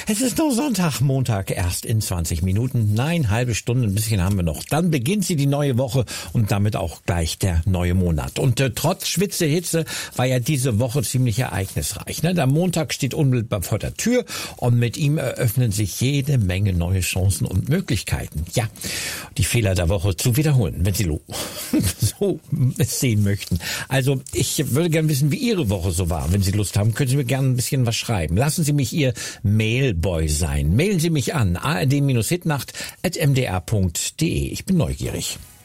Es ist noch Sonntag, Montag, erst in 20 Minuten. Nein, halbe Stunde, ein bisschen haben wir noch. Dann beginnt sie die neue Woche und damit auch gleich der neue Monat. Und trotz Schwitze-Hitze war ja diese Woche ziemlich ereignisreich. Ne? Der Montag steht unmittelbar vor der Tür und mit ihm eröffnen sich jede Menge neue Chancen und Möglichkeiten. Ja, die Fehler der Woche zu wiederholen, wenn Sie so es sehen möchten. Also ich würde gerne wissen, wie Ihre Woche so war. Wenn Sie Lust haben, können Sie mir gerne ein bisschen was schreiben. Lassen Sie mich Ihr Mailboy sein. Mailen Sie mich an ard-hitnacht@mdr.de. Ich bin neugierig.